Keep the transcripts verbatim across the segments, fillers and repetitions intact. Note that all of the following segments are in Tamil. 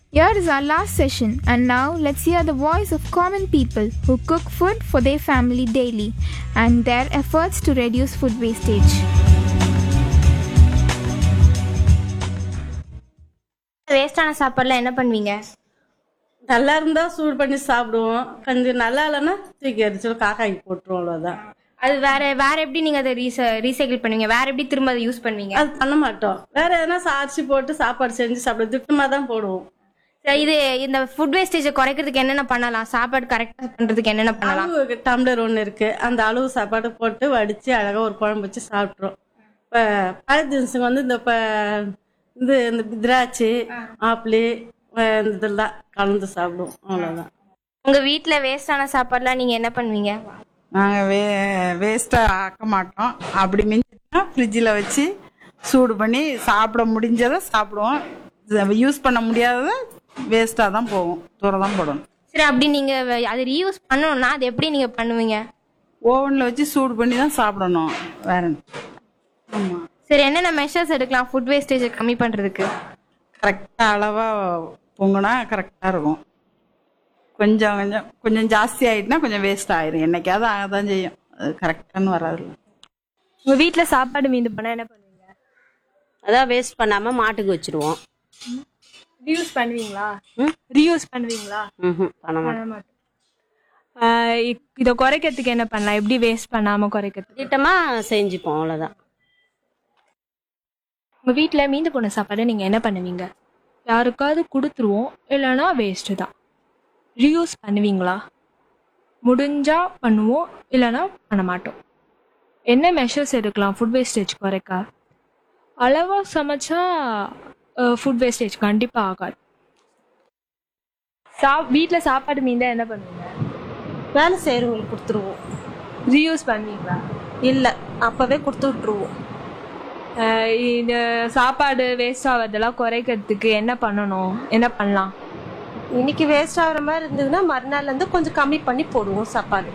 Here is our last session, and now let's hear the voice of common people who cook food for their family daily and their efforts to reduce food wastage. வேஸ்டான சாப்பாடுலாம் என்ன பண்ணுவீங்க? நல்லா இருந்தால் சூடு பண்ணி சாப்பிடுவோம், கொஞ்சம் நல்லா இல்லைன்னா தூக்கி அடிச்சு காக்காய்க்கு போட்டுருவோம், அவ்வளோதான். அது வேற வேற எப்படி நீங்க அதை ரீச ரீசைக்கிள் பண்ணுவீங்க? வேற எப்படி திரும்ப அதை யூஸ் பண்ணுவீங்க? அது பண்ண மாட்டோம். வேற எதனா அரிசி போட்டு சாப்பாடு செஞ்சு சாப்பிடுவோம், திட்டமாக தான் போடுவோம். சரி, இது இந்த ஃபுட் வேஸ்டேஜை குறைக்கிறதுக்கு என்னென்ன பண்ணலாம்? சாப்பாடு கரெக்டாக பண்றதுக்கு என்னென்ன பண்ணலாம்? அளவு டம்ளர் ஒன்று இருக்கு, அந்த அளவு சாப்பாடு போட்டு வடிச்சு அழகாக ஒரு குழம்பு வச்சு சாப்பிட்றோம். இப்போ பழைய தினசுங்க வந்து இந்த இப்போ இது இந்த திராட்சை ஆப்பிள் இந்த இதெல்லாம் கலந்து சாப்பிடுவோம், அவ்வளோதான். உங்க வீட்டுல வேஸ்டான சாப்பாடுலாம் நீங்க என்ன பண்ணுவீங்க? நாங்கள் வே வேஸ்ட்டாக ஆக்க மாட்டோம். அப்படி மிஞ்சினா ஃப்ரிட்ஜில் வச்சு சூடு பண்ணி சாப்பிட முடிஞ்சதை சாப்பிடுவோம். யூஸ் பண்ண முடியாததை வேஸ்ட்டாக தான் போகும், தூர தான் போடணும். சரி, அப்படி நீங்க அதை ரீயூஸ் பண்ணணும்னா அது எப்படி நீங்க பண்ணுவீங்க? ஓவனில் வச்சு சூடு பண்ணி தான் சாப்பிடணும், வேற. ஆமாம். சரி, என்னென்ன மெஷர்ஸ் எடுக்கலாம் ஃபுட் வேஸ்டேஜை கம்மி பண்றதுக்கு? கரெக்டாக அளவாக பொங்குனா கரெக்டாக இருக்கும். கொஞ்சம் கொஞ்சம் கொஞ்சம் ஜாஸ்தி ஆகிட்டுனா கொஞ்சம் வேஸ்ட் ஆயிரும், என்னைக்காவது ஆக தான் செய்யும், அது கரெக்டானு வராதுல்ல. உங்க வீட்டுல சாப்பாடு மீந்து போனா என்ன பண்ணுவீங்க? அதான் வேஸ்ட் பண்ணாம மாட்டுக்கு வச்சிருவோம். ரீயூஸ் பண்ணுவீங்களா? ரீயூஸ் பண்ணுவீங்களா? ம் பண்ண மாட்டோம். இதை குறைக்கிறதுக்கு என்ன பண்ணலாம்? எப்படி வேஸ்ட் பண்ணாம குறைக்கிறதுக்கு? திட்டமா செஞ்சுப்போம், அவ்வளோதான். உங்க வீட்டுல மீந்து போன சாப்பாடு நீங்க என்ன பண்ணுவீங்க? யாருக்காவது கொடுத்துருவோம், இல்லைன்னா வேஸ்ட் தான். ரீயூஸ் பண்ணுவீங்களா? முடிஞ்சா பண்ணுவோம், இல்லைன்னா பண்ண மாட்டோம். என்ன மெஷர்ஸ் எடுக்கலாம் ஃபுட் வேஸ்டேஜ் குறைக்க? அளவாக சமைச்சா ஃபுட் வேஸ்டேஜ் கண்டிப்பாக ஆகாது. சா வீட்டில் சாப்பாடு மீந்தா என்ன பண்ணுவீங்க? வேலை செய்கிறவங்களுக்கு கொடுத்துருவோம். ரீயூஸ் பண்ணுவீங்களா? இல்லை, அப்போவே கொடுத்து விட்ருவோம். இந்த சாப்பாடு வேஸ்ட் ஆகிறதெல்லாம் குறைக்கிறதுக்கு என்ன பண்ணணும், என்ன பண்ணலாம்? இன்னைக்கு வேஸ்ட் ஆகிற மாதிரி இருந்ததுன்னா மறுநாள்லேருந்து கொஞ்சம் கம்மி பண்ணி போடுவோம் சாப்பாடு.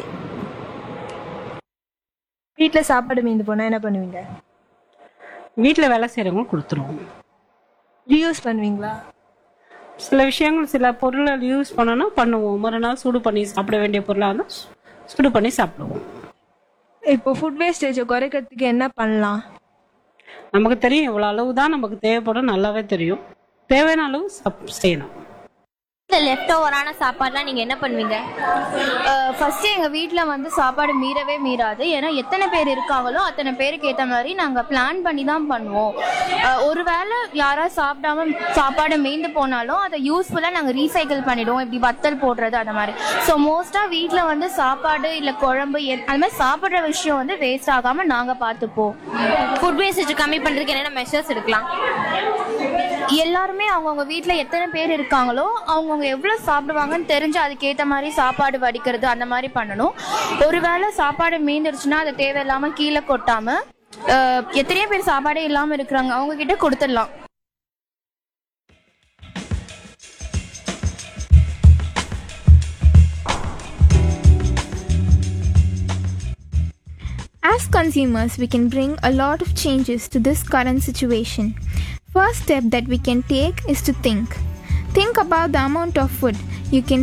வீட்டில் சாப்பாடு மீந்து போனால் என்ன பண்ணுவீங்க? வீட்டில் வேலை செய்கிறவங்க கொடுத்துருவோம். ரீயூஸ் பண்ணுவீங்களா? சில விஷயங்கள் சில பொருளை யூஸ் பண்ணோன்னா பண்ணுவோம். மறுநாள் சூடு பண்ணி சாப்பிட வேண்டிய பொருளாக இருந்தால் சூடு பண்ணி சாப்பிடுவோம். இப்போ ஃபுட் வேஸ்டேஜை குறைக்கிறதுக்கு என்ன பண்ணலாம்? நமக்கு தெரியும் இவ்வளோ அளவு தான் நமக்கு தேவைப்படும், நல்லாவே தெரியும். தேவையான அளவு சாப் செய்யணும். லெஃப்ட் ஓவரான சாப்பாடுலாம் நீங்க என்ன பண்ணுவீங்க? ஃபர்ஸ்ட் எங்க வீட்டில் வந்து சாப்பாடு மீறவே மீறாது. ஏன்னா எத்தனை பேர் இருக்காங்களோ அத்தனை பேருக்கு ஏற்ற மாதிரி நாங்கள் பிளான் பண்ணி தான் பண்ணுவோம். ஒருவேளை யாராவது சாப்பிடாம சாப்பாடு மீந்து போனாலும் அதை யூஸ்ஃபுல்லாக நாங்கள் ரீசைக்கிள் பண்ணிடுவோம், இப்படி வத்தல் போடுறது அந்த மாதிரி. ஸோ மோஸ்ட்டாக வீட்டில் வந்து சாப்பாடு இல்லை குழம்பு அது மாதிரி சாப்பிட்ற விஷயம் வந்து வேஸ்ட் ஆகாமல் நாங்கள் பார்த்துப்போம். ஃபுட் வேஸ்டேஜ் கம்மி பண்றதுக்கு என்னென்ன மெஷர்ஸ் எடுக்கலாம்? எல்லாருமே அவங்கவுங்க வீட்டில் எத்தனை பேர் இருக்காங்களோ அவங்கவுங்க எவ்வளோ சாப்பிடுவாங்கன்னு தெரிஞ்சு அதுக்கேற்ற மாதிரி சாப்பாடு வடிக்கிறது அந்த மாதிரி பண்ணணும். ஒருவேளை சாப்பாடு மீந்துருச்சுன்னா அதை தேவையில்லாமல் கீழே கொட்டாமல் எத்தனையோ பேர் சாப்பாடே இல்லாமல் இருக்கிறாங்க, அவங்க கிட்ட கொடுத்துடலாம். As consumers, we can bring a lot of changes to this current situation. First step that we can take is to think. Think about the amount of food you can